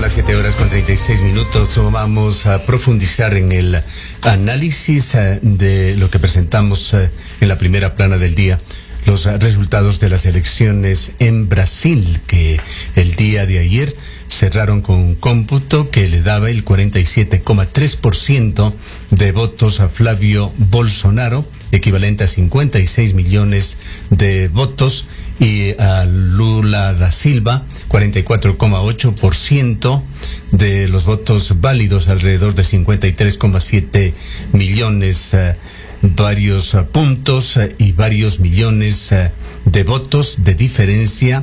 las 7:36. Vamos a profundizar en el análisis de lo que presentamos en la primera plana del día. Los resultados de las elecciones en Brasil, que el día de ayer cerraron con un cómputo que le daba el 47,3% de votos a Flavio Bolsonaro, equivalente a 56 millones de votos, y a Lula da Silva, 44,8% de los votos válidos, alrededor de 53,7 millones, varios puntos y varios millones de votos de diferencia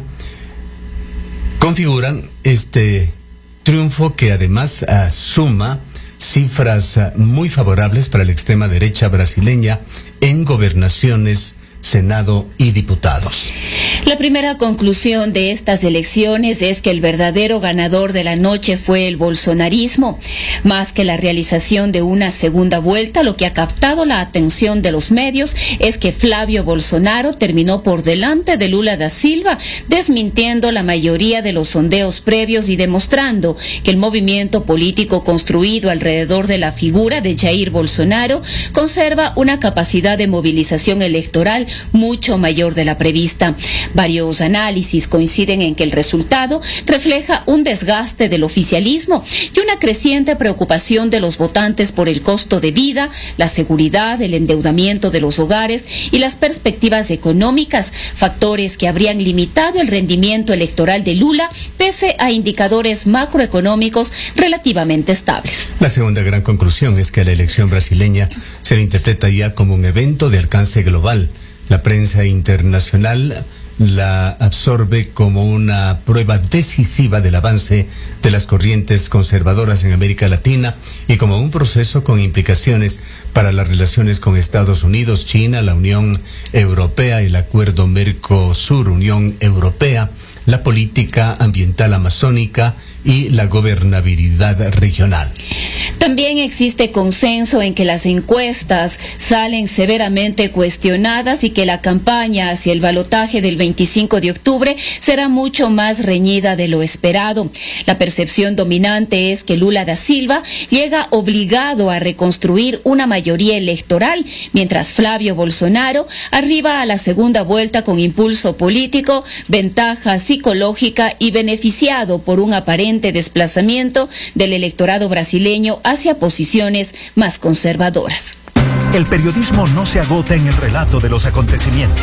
configuran este triunfo, que además suma cifras muy favorables para la extrema derecha brasileña en gobernaciones, Senado y diputados. La primera conclusión de estas elecciones es que el verdadero ganador de la noche fue el bolsonarismo. Más que la realización de una segunda vuelta, lo que ha captado la atención de los medios es que Flavio Bolsonaro terminó por delante de Lula da Silva, desmintiendo la mayoría de los sondeos previos y demostrando que el movimiento político construido alrededor de la figura de Jair Bolsonaro conserva una capacidad de movilización electoral mucho mayor de la prevista. Varios análisis coinciden en que el resultado refleja un desgaste del oficialismo y una creciente preocupación de los votantes por el costo de vida, la seguridad, el endeudamiento de los hogares y las perspectivas económicas, factores que habrían limitado el rendimiento electoral de Lula pese a indicadores macroeconómicos relativamente estables. La segunda gran conclusión es que la elección brasileña se le interpreta ya como un evento de alcance global. La prensa internacional la absorbe como una prueba decisiva del avance de las corrientes conservadoras en América Latina y como un proceso con implicaciones para las relaciones con Estados Unidos, China, la Unión Europea, el Acuerdo Mercosur-Unión Europea, la política ambiental amazónica y la gobernabilidad regional. También existe consenso en que las encuestas salen severamente cuestionadas y que la campaña hacia el balotaje del 25 de octubre será mucho más reñida de lo esperado. La percepción dominante es que Lula da Silva llega obligado a reconstruir una mayoría electoral, mientras Flavio Bolsonaro arriba a la segunda vuelta con impulso político, ventaja psicológica y beneficiado por un aparente desplazamiento del electorado brasileño hacia posiciones más conservadoras. El periodismo no se agota en el relato de los acontecimientos.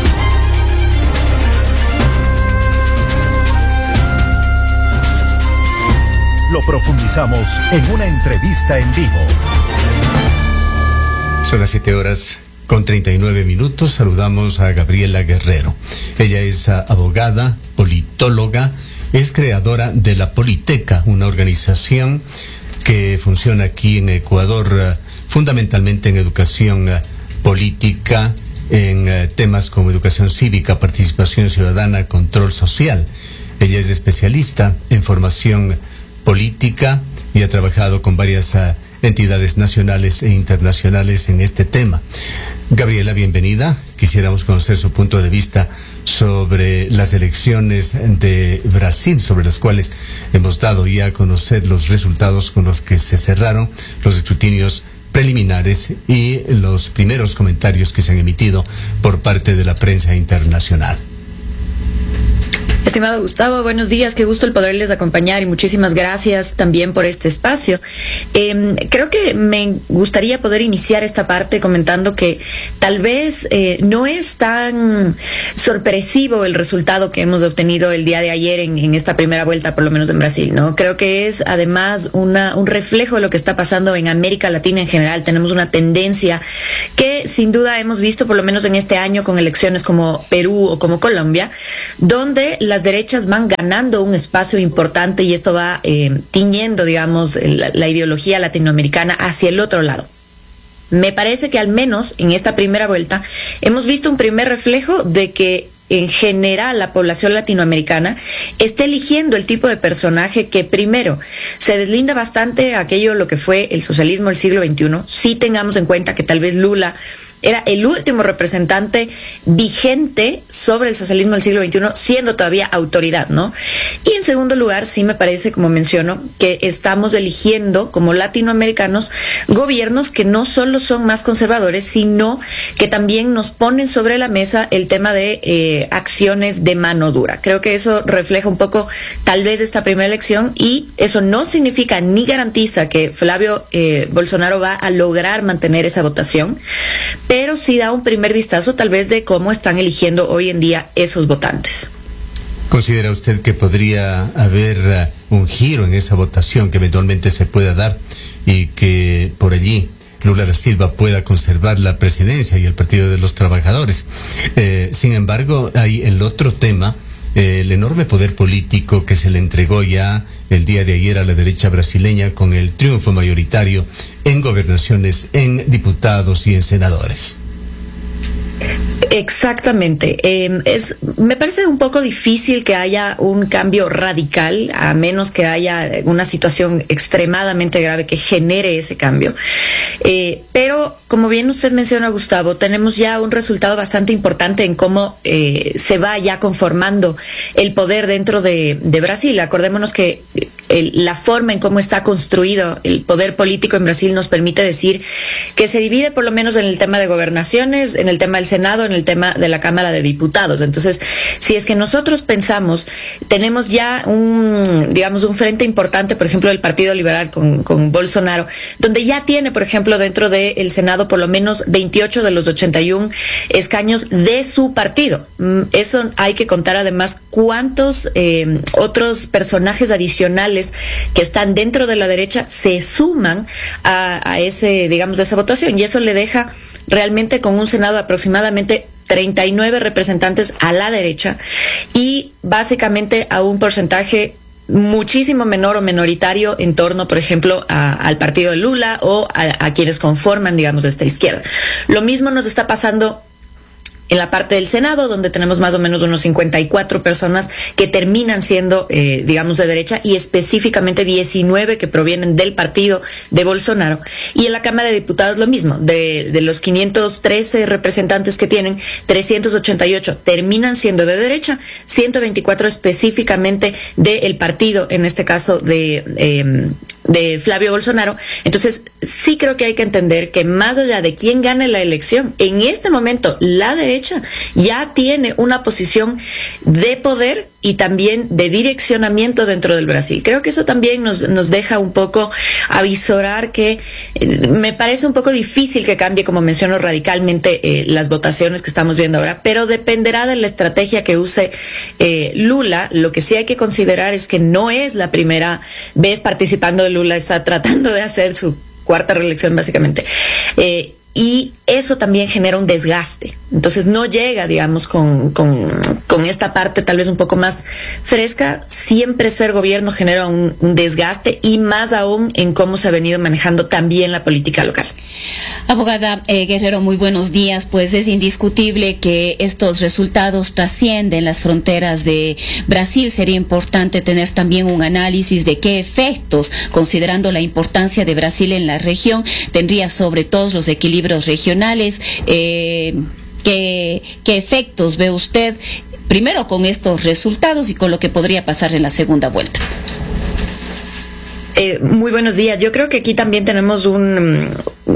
Lo profundizamos en una entrevista en vivo. Son las 7:39. Saludamos a Gabriela Guerrero. Ella es abogada, politóloga, es creadora de La Politeca, una organización que funciona aquí en Ecuador, fundamentalmente en educación política, en temas como educación cívica, participación ciudadana, control social. Ella es especialista en formación política y ha trabajado con varias entidades nacionales e internacionales en este tema. Gabriela, bienvenida. Quisiéramos conocer su punto de vista sobre las elecciones de Brasil, sobre las cuales hemos dado ya a conocer los resultados con los que se cerraron los escrutinios preliminares y los primeros comentarios que se han emitido por parte de la prensa internacional. Estimado Gustavo, buenos días, qué gusto el poderles acompañar y muchísimas gracias también por este espacio. Creo que me gustaría poder iniciar esta parte comentando que tal vez no es tan sorpresivo el resultado que hemos obtenido el día de ayer en esta primera vuelta, por lo menos en Brasil, ¿no? Creo que es además un reflejo de lo que está pasando en América Latina en general. Tenemos una tendencia que sin duda hemos visto por lo menos en este año con elecciones como Perú o como Colombia, donde las derechas van ganando un espacio importante y esto va tiñendo, digamos, la ideología latinoamericana hacia el otro lado. Me parece que al menos en esta primera vuelta hemos visto un primer reflejo de que en general la población latinoamericana está eligiendo el tipo de personaje que primero se deslinda bastante aquello lo que fue el socialismo del siglo XXI. Sí tengamos en cuenta que tal vez Lula era el último representante vigente sobre el socialismo del siglo XXI, siendo todavía autoridad, ¿no? Y en segundo lugar, sí me parece, como menciono, que estamos eligiendo como latinoamericanos gobiernos que no solo son más conservadores, sino que también nos ponen sobre la mesa el tema de acciones de mano dura. Creo que eso refleja un poco tal vez esta primera elección, y eso no significa ni garantiza que Flavio Bolsonaro va a lograr mantener esa votación, pero sí da un primer vistazo tal vez de cómo están eligiendo hoy en día esos votantes. ¿Considera usted que podría haber un giro en esa votación que eventualmente se pueda dar y que por allí Lula da Silva pueda conservar la presidencia y el Partido de los Trabajadores? Sin embargo, hay el otro tema, el enorme poder político que se le entregó ya el día de ayer a la derecha brasileña con el triunfo mayoritario en gobernaciones, en diputados y en senadores. Exactamente. Me parece un poco difícil que haya un cambio radical, a menos que haya una situación extremadamente grave que genere ese cambio. Pero, como bien usted menciona, Gustavo, tenemos ya un resultado bastante importante en cómo se va ya conformando el poder dentro de Brasil. Acordémonos que la forma en cómo está construido el poder político en Brasil nos permite decir que se divide por lo menos en el tema de gobernaciones, en el tema del Senado, en el tema de la Cámara de Diputados. Entonces, si es que nosotros pensamos, tenemos ya un frente importante, por ejemplo, del Partido Liberal con Bolsonaro, donde ya tiene, por ejemplo, dentro del Senado por lo menos 28 de los 81 escaños de su partido. Eso hay que contar además cuántos otros personajes adicionales que están dentro de la derecha se suman a esa votación, y eso le deja realmente con un Senado de aproximadamente 39 representantes a la derecha y básicamente a un porcentaje muchísimo menor o minoritario en torno, por ejemplo, al partido de Lula o a quienes conforman, digamos, esta izquierda. Lo mismo nos está pasando en la parte del Senado, donde tenemos más o menos unos 54 personas que terminan siendo, digamos, de derecha, y específicamente 19 que provienen del partido de Bolsonaro. Y en la Cámara de Diputados lo mismo, de los 513 representantes que tienen, 388 terminan siendo de derecha, 124 específicamente del partido, en este caso de Flavio Bolsonaro. Entonces, sí creo que hay que entender que más allá de quién gane la elección, en este momento la derecha ya tiene una posición de poder y también de direccionamiento dentro del Brasil. Creo que eso también nos deja un poco avisorar que me parece un poco difícil que cambie, como menciono, radicalmente las votaciones que estamos viendo ahora, pero dependerá de la estrategia que use Lula. Lo que sí hay que considerar es que no es la primera vez participando de Lula, está tratando de hacer su cuarta reelección básicamente. Y eso también genera un desgaste. Entonces no llega, digamos, con esta parte tal vez un poco más fresca. Siempre ser gobierno genera un desgaste, y más aún en cómo se ha venido manejando también la política local. Abogada Guerrero, muy buenos días. Pues es indiscutible que estos resultados trascienden las fronteras de Brasil. Sería importante tener también un análisis de qué efectos, considerando la importancia de Brasil en la región, tendría sobre todos los equilibrios regionales. ¿Qué efectos ve usted primero con estos resultados y con lo que podría pasar en la segunda vuelta? Muy buenos días. Yo creo que aquí también tenemos un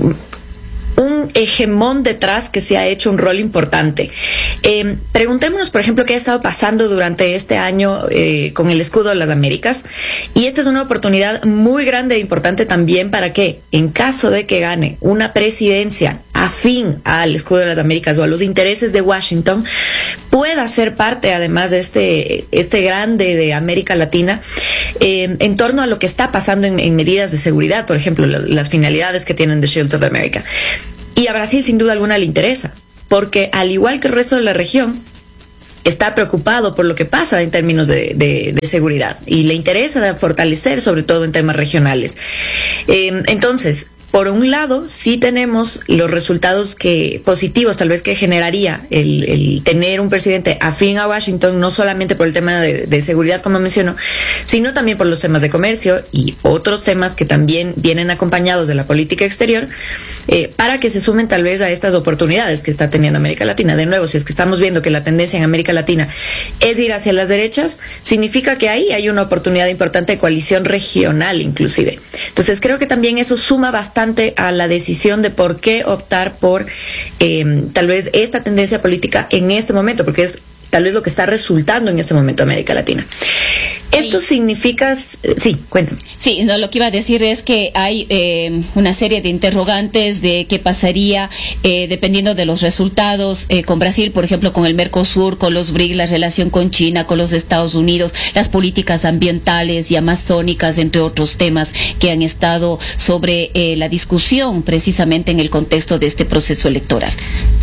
hegemón detrás que se ha hecho un rol importante. Preguntémonos, por ejemplo, qué ha estado pasando durante este año con el escudo de las Américas, y esta es una oportunidad muy grande e importante también para que, en caso de que gane una presidencia afín al escudo de las Américas o a los intereses de Washington, pueda ser parte además de este grande de América Latina en torno a lo que está pasando en medidas de seguridad, por ejemplo, las finalidades que tienen The Shields of America. Y a Brasil sin duda alguna le interesa, porque al igual que el resto de la región, está preocupado por lo que pasa en términos de seguridad, y le interesa fortalecer sobre todo en temas regionales. Entonces, por un lado, sí tenemos los resultados positivos, tal vez que generaría el tener un presidente afín a Washington, no solamente por el tema de seguridad, como mencionó, sino también por los temas de comercio y otros temas que también vienen acompañados de la política exterior, para que se sumen tal vez a estas oportunidades que está teniendo América Latina. De nuevo, si es que estamos viendo que la tendencia en América Latina es ir hacia las derechas, significa que ahí hay una oportunidad importante de coalición regional, inclusive. Entonces, creo que también eso suma bastante a la decisión de por qué optar por tal vez esta tendencia política en este momento, porque es tal vez lo que está resultando en este momento América Latina. Esto significa... Sí, cuéntame. Sí, no, lo que iba a decir es que hay una serie de interrogantes de qué pasaría dependiendo de los resultados con Brasil, por ejemplo, con el Mercosur, con los BRICS, la relación con China, con los Estados Unidos, las políticas ambientales y amazónicas, entre otros temas que han estado sobre la discusión precisamente en el contexto de este proceso electoral.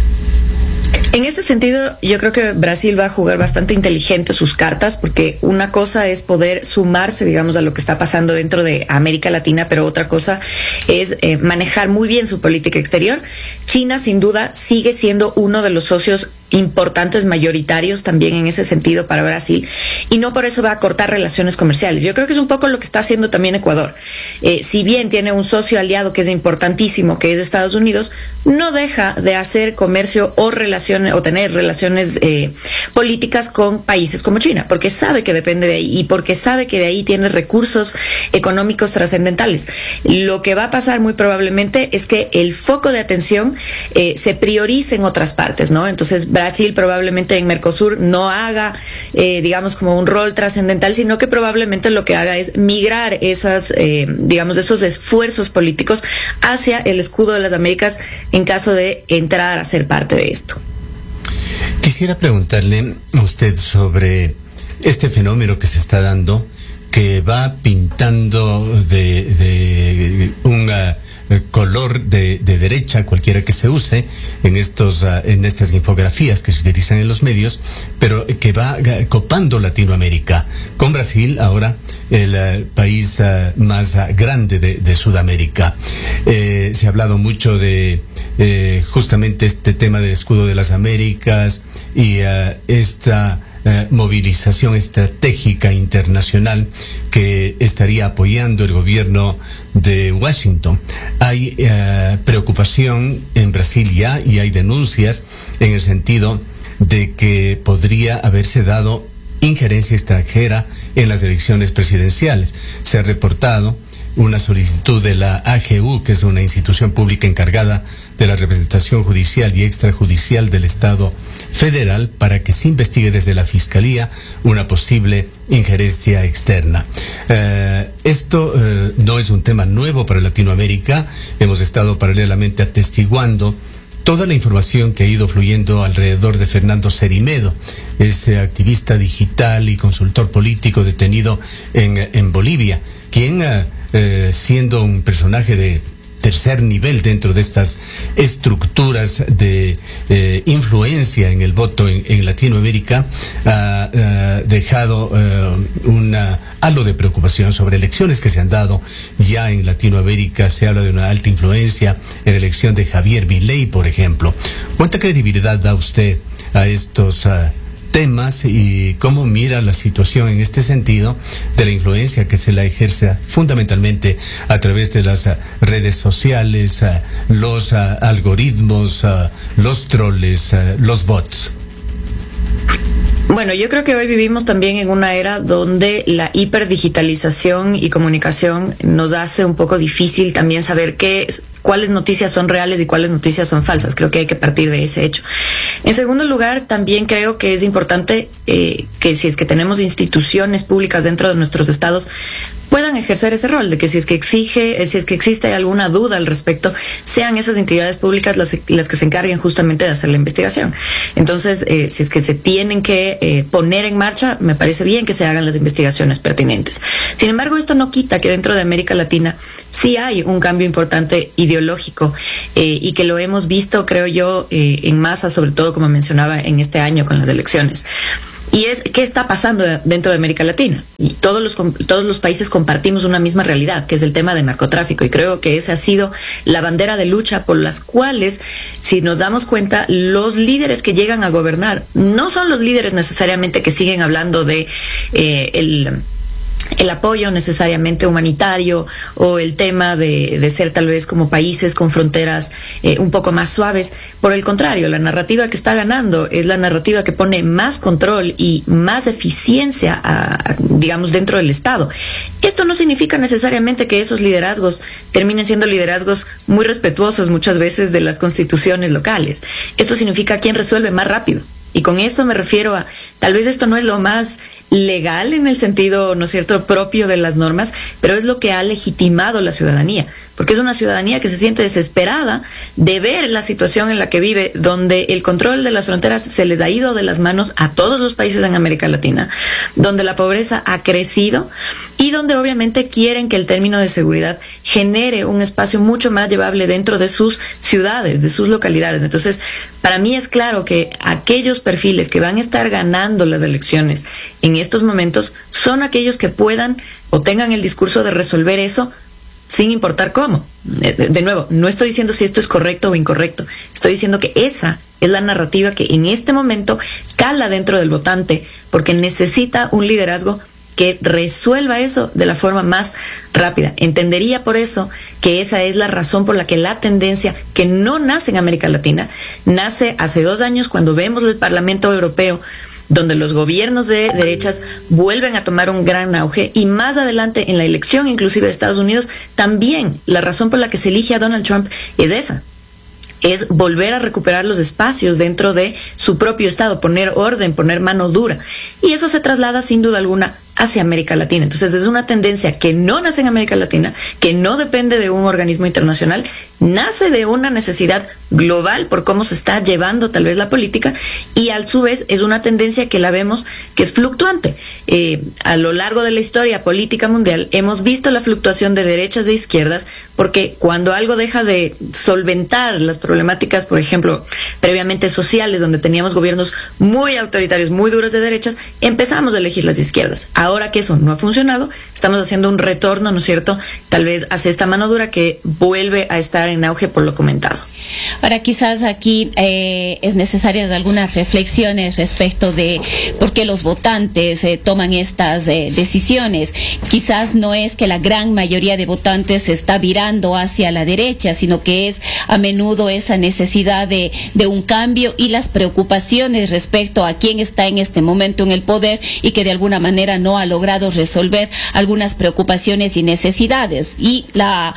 En este sentido, yo creo que Brasil va a jugar bastante inteligente sus cartas, porque una cosa es poder sumarse, digamos, a lo que está pasando dentro de América Latina, pero otra cosa es manejar muy bien su política exterior. China, sin duda, sigue siendo uno de los socios importantes, mayoritarios también en ese sentido para Brasil, y no por eso va a cortar relaciones comerciales. Yo creo que es un poco lo que está haciendo también Ecuador. Si bien tiene un socio aliado que es importantísimo, que es Estados Unidos, no deja de hacer comercio o relaciones, o tener relaciones políticas con países como China, porque sabe que depende de ahí y porque sabe que de ahí tiene recursos económicos trascendentales. Lo que va a pasar muy probablemente es que el foco de atención se priorice en otras partes, ¿no? Entonces, Brasil probablemente en Mercosur no haga, digamos, como un rol trascendental, sino que probablemente lo que haga es migrar esas, digamos, esos esfuerzos políticos hacia el escudo de las Américas en caso de entrar a ser parte de esto. Quisiera preguntarle a usted sobre este fenómeno que se está dando, que va pintando de un color de derecha, cualquiera que se use en estas infografías que se utilizan en los medios, pero que va copando Latinoamérica, con Brasil ahora el país más grande de Sudamérica. Se ha hablado mucho de justamente este tema del escudo de las Américas y esta movilización estratégica internacional que estaría apoyando el gobierno de Washington. Hay preocupación en Brasil ya, y hay denuncias en el sentido de que podría haberse dado injerencia extranjera en las elecciones presidenciales. Se ha reportado una solicitud de la AGU, que es una institución pública encargada de la representación judicial y extrajudicial del Estado federal, para que se investigue desde la Fiscalía una posible injerencia externa. Esto no es un tema nuevo para Latinoamérica. Hemos estado paralelamente atestiguando toda la información que ha ido fluyendo alrededor de Fernando Cerimedo, ese activista digital y consultor político detenido en Bolivia, quien siendo un personaje de tercer nivel dentro de estas estructuras de influencia en el voto en Latinoamérica, ha dejado un halo de preocupación sobre elecciones que se han dado ya en Latinoamérica. Se habla de una alta influencia en la elección de Javier Milei, por ejemplo. ¿Cuánta credibilidad da usted a estos temas y cómo mira la situación en este sentido de la influencia que se la ejerce fundamentalmente a través de las redes sociales, los algoritmos, los troles, los bots? Bueno, yo creo que hoy vivimos también en una era donde la hiperdigitalización y comunicación nos hace un poco difícil también saber cuáles noticias son reales y cuáles noticias son falsas. Creo que hay que partir de ese hecho. En segundo lugar, también creo que es importante que si es que tenemos instituciones públicas dentro de nuestros estados, puedan ejercer ese rol, de que si es que existe alguna duda al respecto, sean esas entidades públicas las que se encarguen justamente de hacer la investigación. Entonces, si es que se tienen que poner en marcha, me parece bien que se hagan las investigaciones pertinentes. Sin embargo, esto no quita que dentro de América Latina sí hay un cambio importante ideológico y que lo hemos visto, creo yo, en masa, sobre todo como mencionaba en este año con las elecciones. Y es qué está pasando dentro de América Latina. Y todos los países compartimos una misma realidad, que es el tema de narcotráfico. Y creo que esa ha sido la bandera de lucha por las cuales, si nos damos cuenta, los líderes que llegan a gobernar no son los líderes necesariamente que siguen hablando de el apoyo necesariamente humanitario o el tema de ser tal vez como países con fronteras un poco más suaves. Por el contrario, la narrativa que está ganando es la narrativa que pone más control y más eficiencia, digamos, dentro del Estado. Esto no significa necesariamente que esos liderazgos terminen siendo liderazgos muy respetuosos muchas veces de las constituciones locales. Esto significa quién resuelve más rápido. Y con eso me refiero a, tal vez esto no es lo más legal en el sentido, ¿no es cierto?, propio de las normas, pero es lo que ha legitimado la ciudadanía, porque es una ciudadanía que se siente desesperada de ver la situación en la que vive, donde el control de las fronteras se les ha ido de las manos a todos los países en América Latina, donde la pobreza ha crecido y donde obviamente quieren que el término de seguridad genere un espacio mucho más llevable dentro de sus ciudades, de sus localidades. Entonces, para mí es claro que aquellos perfiles que van a estar ganando las elecciones en estos momentos son aquellos que puedan o tengan el discurso de resolver eso sin importar cómo. De nuevo, no estoy diciendo si esto es correcto o incorrecto. Estoy diciendo que esa es la narrativa que en este momento cala dentro del votante, porque necesita un liderazgo que resuelva eso de la forma más rápida. Entendería por eso que esa es la razón por la que la tendencia, que no nace en América Latina, nace hace 2 años cuando vemos el Parlamento Europeo, donde los gobiernos de derechas vuelven a tomar un gran auge, y más adelante en la elección inclusive de Estados Unidos, también la razón por la que se elige a Donald Trump es esa. Es volver a recuperar los espacios dentro de su propio estado, poner orden, poner mano dura. Y eso se traslada sin duda alguna hacia América Latina. Entonces es una tendencia que no nace en América Latina, que no depende de un organismo internacional, nace de una necesidad global por cómo se está llevando tal vez la política, y a su vez es una tendencia que la vemos que es fluctuante. A lo largo de la historia política mundial hemos visto la fluctuación de derechas e izquierdas, porque cuando algo deja de solventar las problemáticas, por ejemplo, previamente sociales, donde teníamos gobiernos muy autoritarios, muy duros de derechas, empezamos a elegir las izquierdas. Ahora que eso no ha funcionado, estamos haciendo un retorno, ¿no es cierto?, tal vez hacia esta mano dura que vuelve a estar en auge por lo comentado. Ahora, quizás aquí es necesaria algunas reflexiones respecto de por qué los votantes toman estas decisiones. Quizás no es que la gran mayoría de votantes se está virando hacia la derecha, sino que es a menudo esa necesidad de un cambio y las preocupaciones respecto a quién está en este momento en el poder y que de alguna manera no ha logrado resolver algunas preocupaciones y necesidades, y la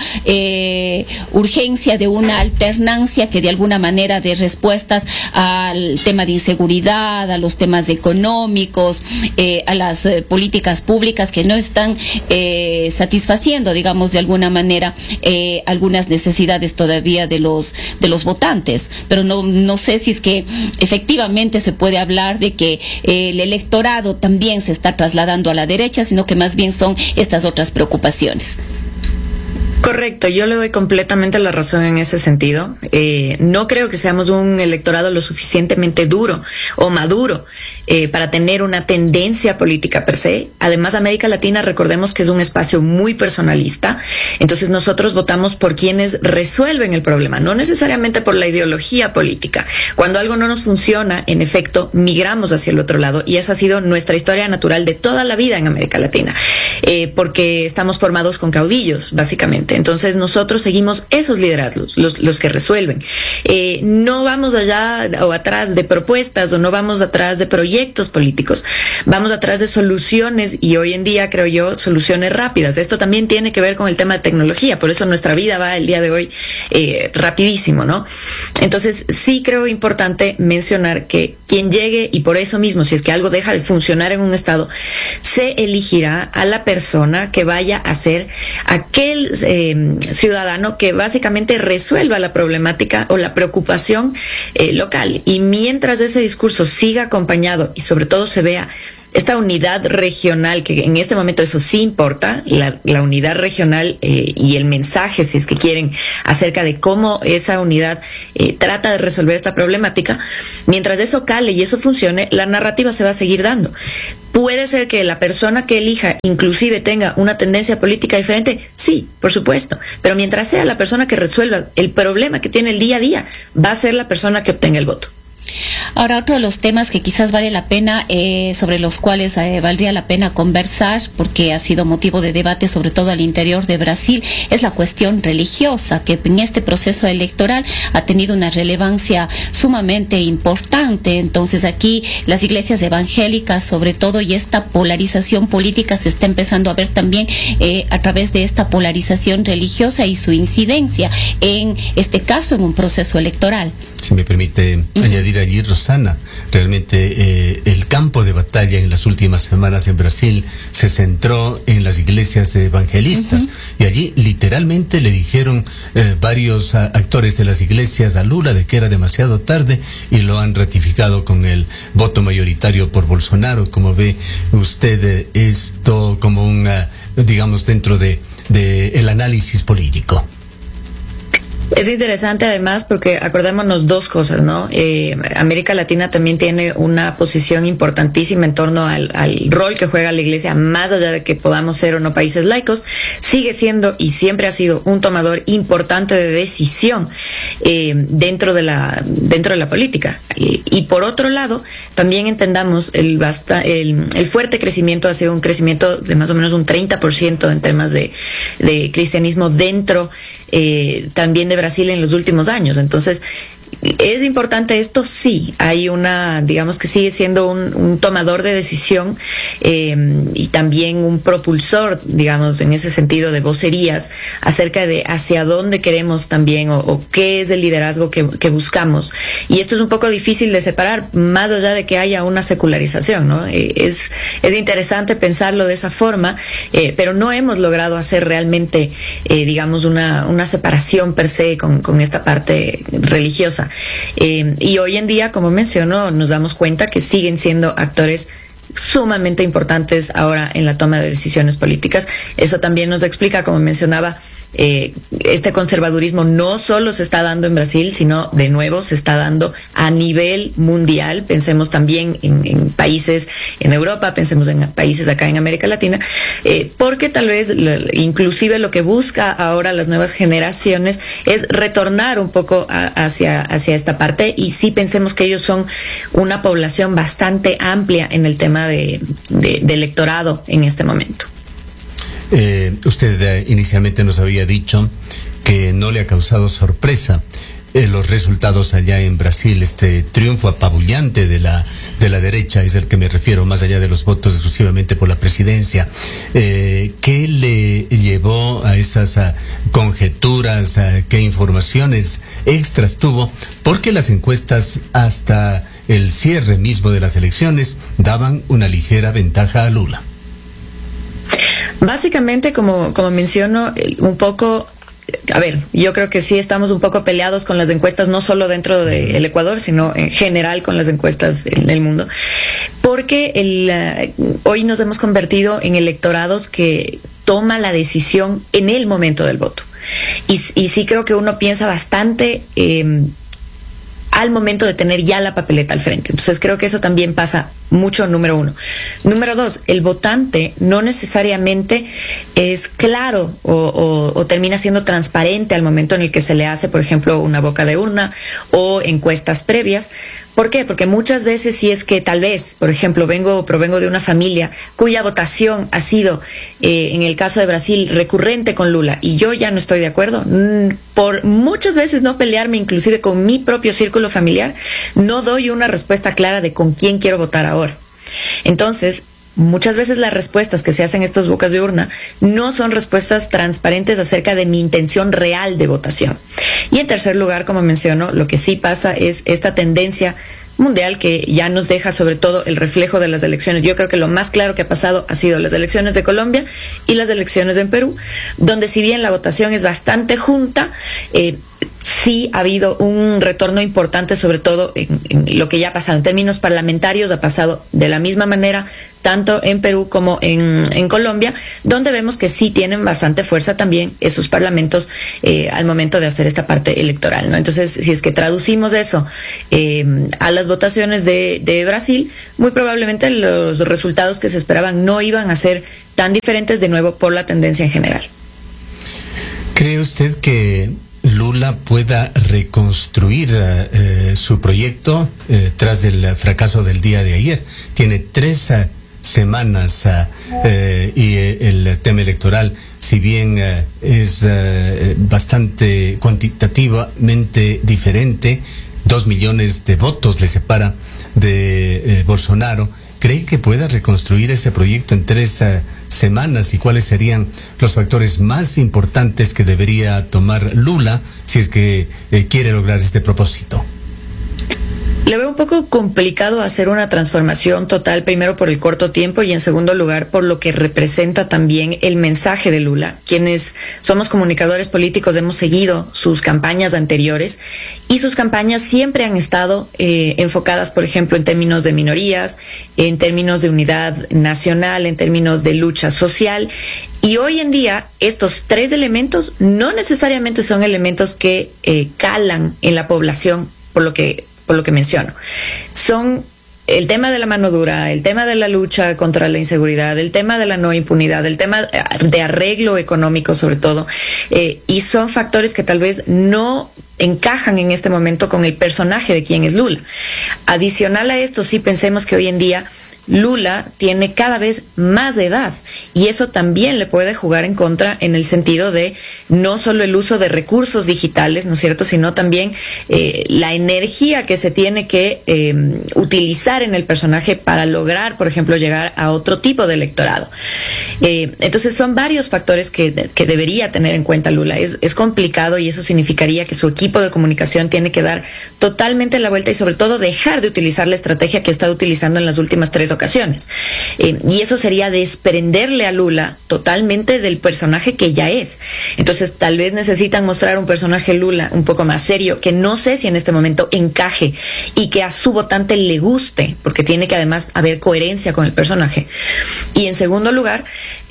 urgencia de una alternancia que de alguna manera dé respuestas al tema de inseguridad, a los temas económicos, a las políticas públicas que no están satisfaciendo, digamos, de alguna manera algunas necesidades todavía de los votantes. Pero no sé si es que efectivamente se puede hablar de que el electorado también se está trasladando a la derecha, sino que más bien son estas otras preocupaciones. Correcto, yo le doy completamente la razón en ese sentido. No creo que seamos un electorado lo suficientemente duro o maduro para tener una tendencia política per se. Además, América Latina, recordemos que es un espacio muy personalista, entonces nosotros votamos por quienes resuelven el problema, no necesariamente por la ideología política. Cuando algo no nos funciona, en efecto, migramos hacia el otro lado, y esa ha sido nuestra historia natural de toda la vida en América Latina, porque estamos formados con caudillos, básicamente. Entonces nosotros seguimos esos liderazgos, los que resuelven. No vamos allá o atrás de propuestas, o no vamos atrás de proyectos políticos, vamos atrás de soluciones, y hoy en día creo yo soluciones rápidas. Esto también tiene que ver con el tema de tecnología, por eso nuestra vida va el día de hoy rapidísimo, ¿no? Entonces sí creo importante mencionar que quien llegue, y por eso mismo, si es que algo deja de funcionar en un estado, se elegirá a la persona que vaya a ser aquel ciudadano que básicamente resuelva la problemática o la preocupación local. Y mientras ese discurso siga acompañado y sobre todo se vea esta unidad regional, que en este momento eso sí importa, la unidad regional y el mensaje, si es que quieren, acerca de cómo esa unidad trata de resolver esta problemática, mientras eso cale y eso funcione, la narrativa se va a seguir dando. ¿Puede ser que la persona que elija inclusive tenga una tendencia política diferente? Sí, por supuesto. Pero mientras sea la persona que resuelva el problema que tiene el día a día, va a ser la persona que obtenga el voto. Ahora, otro de los temas que quizás vale la pena, sobre los cuales valdría la pena conversar, porque ha sido motivo de debate sobre todo al interior de Brasil, es la cuestión religiosa, que en este proceso electoral ha tenido una relevancia sumamente importante. Entonces aquí las iglesias evangélicas sobre todo, y esta polarización política se está empezando a ver también a través de esta polarización religiosa y su incidencia en este caso en un proceso electoral. Si me permite añadir allí, Rosana, realmente el campo de batalla en las últimas semanas en Brasil se centró en las iglesias evangelistas, y allí literalmente le dijeron varios actores de las iglesias a Lula de que era demasiado tarde, y lo han ratificado con el voto mayoritario por Bolsonaro. ¿Cómo ve usted esto como un, digamos, dentro de el análisis político? Es interesante además porque acordémonos dos cosas, ¿no? América Latina también tiene una posición importantísima en torno al rol que juega la Iglesia, más allá de que podamos ser o no países laicos, sigue siendo y siempre ha sido un tomador importante de decisión dentro de la política. Y por otro lado, también entendamos el fuerte crecimiento, ha sido un crecimiento de más o menos un 30% en temas de cristianismo dentro también de Brasil en los últimos años. Entonces, ¿es importante esto? Sí, hay digamos que sigue siendo un tomador de decisión y también un propulsor, digamos, en ese sentido de vocerías acerca de hacia dónde queremos también o qué es el liderazgo que buscamos. Y esto es un poco difícil de separar, más allá de que haya una secularización, ¿no? Es interesante pensarlo de esa forma, pero no hemos logrado hacer realmente, digamos, una separación per se con esta parte religiosa. Y hoy en día, como menciono, nos damos cuenta que siguen siendo actores sumamente importantes ahora en la toma de decisiones políticas. Eso también nos explica, como mencionaba, este conservadurismo no solo se está dando en Brasil, sino de nuevo se está dando a nivel mundial. Pensemos también en países en Europa, pensemos en países acá en América Latina, porque tal vez inclusive lo que busca ahora las nuevas generaciones es retornar un poco hacia esta parte, y sí pensemos que ellos son una población bastante amplia en el tema de electorado en este momento. Usted inicialmente nos había dicho que no le ha causado sorpresa los resultados allá en Brasil, este triunfo apabullante de la derecha, es el que me refiero, más allá de los votos exclusivamente por la presidencia. ¿Qué le llevó a esas conjeturas? ¿Qué informaciones extras tuvo? Porque las encuestas hasta el cierre mismo de las elecciones daban una ligera ventaja a Lula. Básicamente, como menciono, un poco, a ver, yo creo que sí estamos un poco peleados con las encuestas, no solo dentro del Ecuador, sino en general con las encuestas en el mundo, porque hoy nos hemos convertido en electorados que toma la decisión en el momento del voto. Y sí creo que uno piensa bastante al momento de tener ya la papeleta al frente. Entonces creo que eso también pasa mucho, número uno. Número dos, el votante no necesariamente es claro o termina siendo transparente al momento en el que se le hace, por ejemplo, una boca de urna o encuestas previas. ¿Por qué? Porque muchas veces, si es que tal vez, por ejemplo, provengo de una familia cuya votación ha sido, en el caso de Brasil, recurrente con Lula, y yo ya no estoy de acuerdo, por muchas veces no pelearme inclusive con mi propio círculo familiar, no doy una respuesta clara de con quién quiero votar ahora. Entonces, muchas veces las respuestas que se hacen en estas bocas de urna no son respuestas transparentes acerca de mi intención real de votación. Y en tercer lugar, como menciono, lo que sí pasa es esta tendencia mundial que ya nos deja sobre todo el reflejo de las elecciones. Yo creo que lo más claro que ha pasado ha sido las elecciones de Colombia y las elecciones en Perú, donde si bien la votación es bastante junta, sí ha habido un retorno importante, sobre todo en lo que ya ha pasado. En términos parlamentarios ha pasado de la misma manera, tanto en Perú como en Colombia, donde vemos que sí tienen bastante fuerza también esos parlamentos al momento de hacer esta parte electoral, ¿no? Entonces, si es que traducimos eso a las votaciones de Brasil, muy probablemente los resultados que se esperaban no iban a ser tan diferentes, de nuevo, por la tendencia en general. ¿Cree usted que Lula pueda reconstruir su proyecto tras el fracaso del día de ayer? Tiene 3 semanas y el tema electoral, si bien es bastante cuantitativamente diferente, 2 millones de votos le separa de Bolsonaro. ¿Cree que pueda reconstruir ese proyecto en 3 semanas? ¿Y cuáles serían los factores más importantes que debería tomar Lula si es que quiere lograr este propósito? Le veo un poco complicado hacer una transformación total, primero por el corto tiempo y en segundo lugar por lo que representa también el mensaje de Lula. Quienes somos comunicadores políticos hemos seguido sus campañas anteriores y sus campañas siempre han estado enfocadas, por ejemplo, en términos de minorías, en términos de unidad nacional, en términos de lucha social. Y hoy en día estos 3 elementos no necesariamente son elementos que calan en la población, por lo que menciono. Son el tema de la mano dura, el tema de la lucha contra la inseguridad, el tema de la no impunidad, el tema de arreglo económico sobre todo, y son factores que tal vez no encajan en este momento con el personaje de quien es Lula. Adicional a esto, sí pensemos que hoy en día Lula tiene cada vez más edad y eso también le puede jugar en contra en el sentido de no solo el uso de recursos digitales, ¿no es cierto?, sino también la energía que se tiene que utilizar en el personaje para lograr, por ejemplo, llegar a otro tipo de electorado. Entonces son varios factores que debería tener en cuenta Lula. Es complicado y eso significaría que su equipo de comunicación tiene que dar totalmente la vuelta y sobre todo dejar de utilizar la estrategia que ha estado utilizando en las últimas 3 ocasiones. Y eso sería desprenderle a Lula totalmente del personaje que ya es. Entonces tal vez necesitan mostrar un personaje Lula un poco más serio, que no sé si en este momento encaje y que a su votante le guste, porque tiene que además haber coherencia con el personaje. Y en segundo lugar,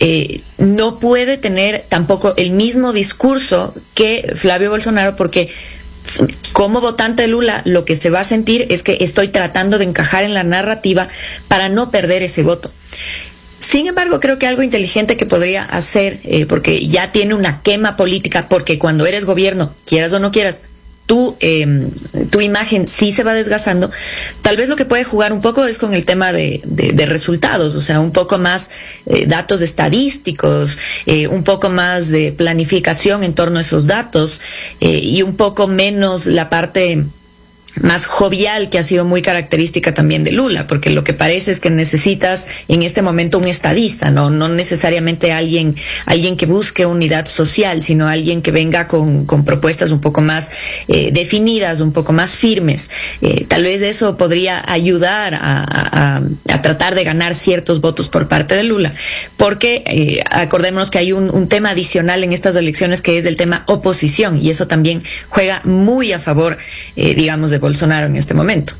no puede tener tampoco el mismo discurso que Flavio Bolsonaro, porque como votante de Lula lo que se va a sentir es que estoy tratando de encajar en la narrativa para no perder ese voto. Sin embargo, creo que algo inteligente que podría hacer, porque ya tiene una quema política, porque cuando eres gobierno, quieras o no quieras, tu imagen sí se va desgastando. Tal vez lo que puede jugar un poco es con el tema de resultados, o sea, un poco más datos estadísticos, un poco más de planificación en torno a esos datos y un poco menos la parte más jovial que ha sido muy característica también de Lula, porque lo que parece es que necesitas en este momento un estadista, no necesariamente alguien que busque unidad social, sino alguien que venga con propuestas un poco más definidas, un poco más firmes. Tal vez eso podría ayudar a tratar de ganar ciertos votos por parte de Lula, porque acordémonos que hay un tema adicional en estas elecciones que es el tema oposición, y eso también juega muy a favor, digamos, de Bolsonaro en este momento.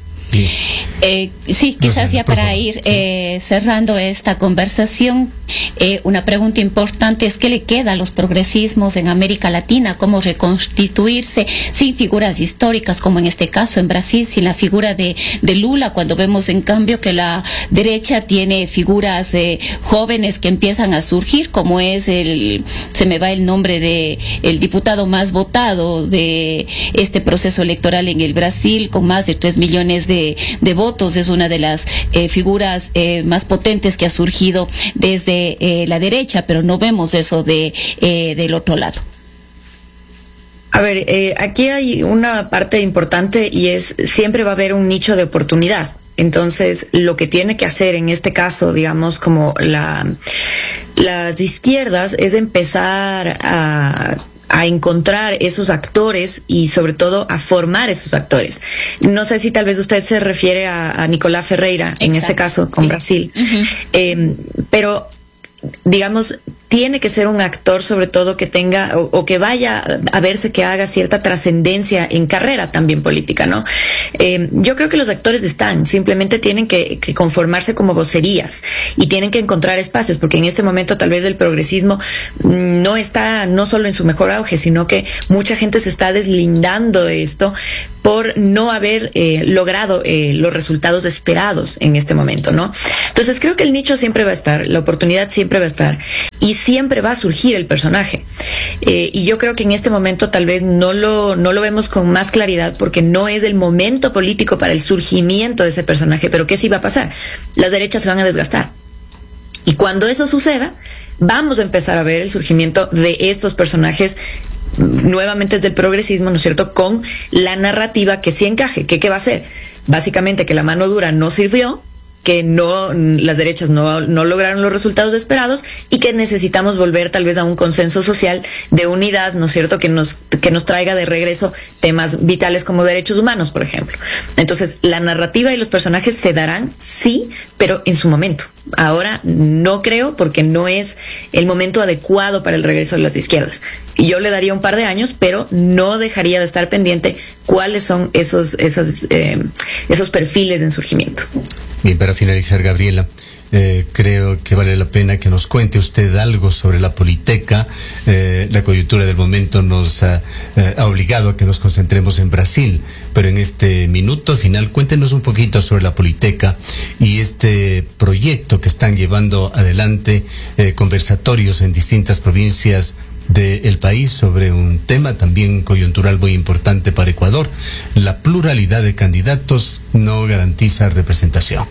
Sí, quizás ya para ir cerrando esta conversación, una pregunta importante es ¿qué le queda a los progresismos en América Latina? ¿Cómo reconstituirse sin figuras históricas, como en este caso en Brasil, sin la figura de Lula, cuando vemos en cambio que la derecha tiene figuras jóvenes que empiezan a surgir, como es se me va el nombre de el diputado más votado de este proceso electoral en el Brasil, con más de 3 millones de votos? Es una de las figuras más potentes que ha surgido desde la derecha, pero no vemos eso del otro lado. A ver, aquí hay una parte importante y es siempre va a haber un nicho de oportunidad. Entonces, lo que tiene que hacer en este caso, digamos, como las izquierdas, es empezar a encontrar esos actores y sobre todo a formar esos actores. No sé si tal vez usted se refiere a Nicolás Ferreira, en este caso con Brasil, pero digamos, tiene que ser un actor sobre todo que tenga o que vaya a verse que haga cierta trascendencia en carrera también política, ¿no? Yo creo que los actores están, simplemente tienen que conformarse como vocerías y tienen que encontrar espacios, porque en este momento tal vez el progresismo no está no solo en su mejor auge, sino que mucha gente se está deslindando de esto por no haber logrado los resultados esperados en este momento, ¿no? Entonces creo que el nicho siempre va a estar, la oportunidad siempre va a estar y siempre va a surgir el personaje. Y yo creo que en este momento tal vez no lo vemos con más claridad porque no es el momento político para el surgimiento de ese personaje. Pero ¿qué sí va a pasar? Las derechas se van a desgastar. Y cuando eso suceda, vamos a empezar a ver el surgimiento de estos personajes nuevamente desde el progresismo, ¿no es cierto?, con la narrativa que sí encaje. ¿Qué va a hacer? Básicamente que la mano dura no sirvió, que las derechas no lograron los resultados esperados y que necesitamos volver tal vez a un consenso social de unidad, ¿no es cierto?, que nos traiga de regreso temas vitales como derechos humanos, por ejemplo. Entonces, la narrativa y los personajes se darán, sí, pero en su momento. Ahora no creo, porque no es el momento adecuado para el regreso de las izquierdas. Y yo le daría un par de años, pero no dejaría de estar pendiente cuáles son esos perfiles en surgimiento. Bien, para finalizar, Gabriela, creo que vale la pena que nos cuente usted algo sobre la politeca. La coyuntura del momento nos ha obligado a que nos concentremos en Brasil, pero en este minuto final cuéntenos un poquito sobre la politeca y este proyecto que están llevando adelante, conversatorios en distintas provincias del país sobre un tema también coyuntural muy importante para Ecuador. La pluralidad de candidatos no garantiza representación.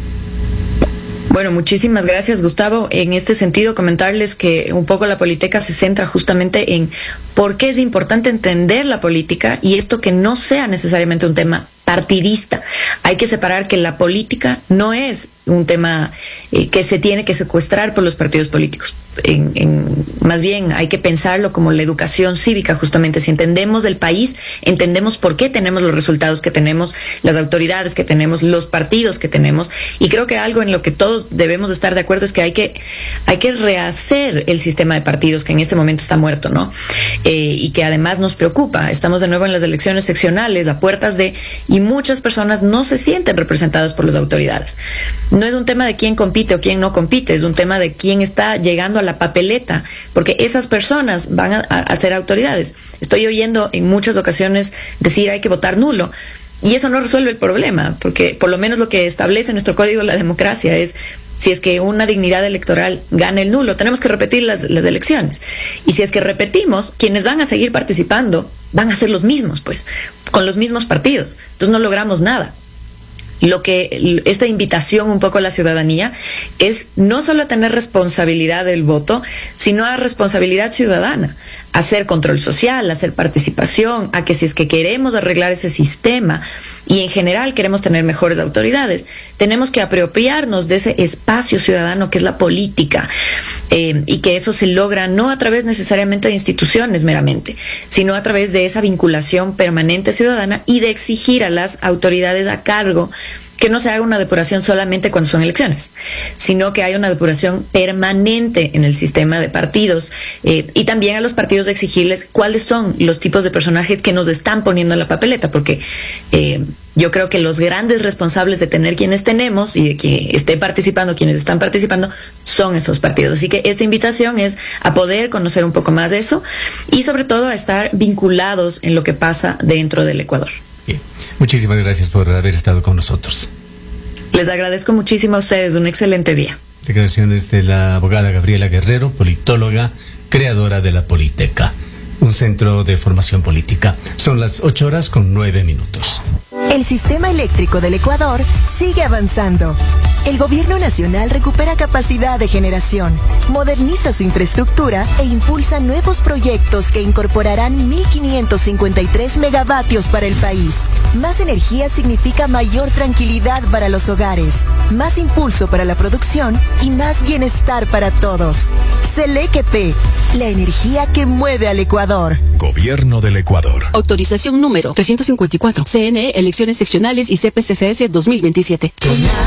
Bueno, muchísimas gracias, Gustavo. En este sentido, comentarles que un poco la politeca se centra justamente en por qué es importante entender la política y esto que no sea necesariamente un tema partidista. Hay que separar que la política no es un tema que se tiene que secuestrar por los partidos políticos. Más bien hay que pensarlo como la educación cívica, justamente. Si entendemos el país, entendemos por qué tenemos los resultados que tenemos, las autoridades que tenemos, los partidos que tenemos, y creo que algo en lo que todos debemos estar de acuerdo es que hay que rehacer el sistema de partidos que en este momento está muerto, ¿no? Y que además nos preocupa. Estamos de nuevo en las elecciones seccionales, a puertas de, y muchas personas no se sienten representadas por las autoridades. No es un tema de quién compite o quién no compite, es un tema de quién está llegando a la papeleta, porque esas personas van a ser autoridades. Estoy oyendo en muchas ocasiones decir hay que votar nulo, y eso no resuelve el problema, porque por lo menos lo que establece nuestro código de la democracia es, si es que una dignidad electoral gana el nulo, tenemos que repetir las elecciones. Y si es que repetimos, quienes van a seguir participando van a ser los mismos, pues, con los mismos partidos. Entonces no logramos nada. Esta invitación un poco a la ciudadanía es no solo a tener responsabilidad del voto, sino a responsabilidad ciudadana, a hacer control social, a hacer participación, a que si es que queremos arreglar ese sistema y en general queremos tener mejores autoridades, tenemos que apropiarnos de ese espacio ciudadano que es la política, y que eso se logra no a través necesariamente de instituciones meramente, sino a través de esa vinculación permanente ciudadana y de exigir a las autoridades a cargo que no se haga una depuración solamente cuando son elecciones, sino que haya una depuración permanente en el sistema de partidos, y también a los partidos de exigirles cuáles son los tipos de personajes que nos están poniendo en la papeleta, porque yo creo que los grandes responsables de tener quienes tenemos y de que estén participando, quienes están participando, son esos partidos. Así que esta invitación es a poder conocer un poco más de eso y sobre todo a estar vinculados en lo que pasa dentro del Ecuador. Bien. Muchísimas gracias por haber estado con nosotros. Les agradezco muchísimo a ustedes. Un excelente día. Declaraciones de la abogada Gabriela Guerrero, politóloga, creadora de la Politeca, un centro de formación política. Son las 8:09. El sistema eléctrico del Ecuador sigue avanzando. El gobierno nacional recupera capacidad de generación, moderniza su infraestructura e impulsa nuevos proyectos que incorporarán 1.553 megavatios para el país. Más energía significa mayor tranquilidad para los hogares, más impulso para la producción y más bienestar para todos. Selequep, la energía que mueve al Ecuador. Gobierno del Ecuador. Autorización número 354. CNE, elecciones seccionales y CPCCS 2027.